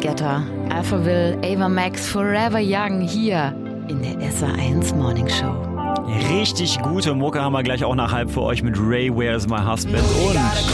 Guetta, Alphaville, Ava Max, Forever Young hier in der SR1 Morning Show. Richtig gute Mucke haben wir gleich auch nach halb für euch mit Ray, Where's My Husband und